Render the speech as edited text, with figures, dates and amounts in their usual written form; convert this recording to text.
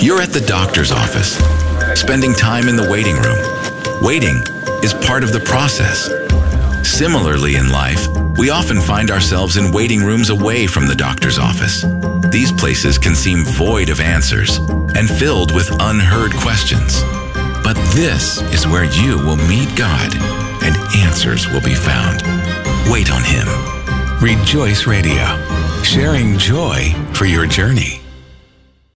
You're at the doctor's office, spending time in the waiting room. Waiting is part of the process. Similarly in life, we often find ourselves in waiting rooms away from the doctor's office. These places can seem void of answers and filled with unheard questions. But this is where you will meet God and answers will be found. Wait on Him. Rejoice Radio, sharing joy for your journey.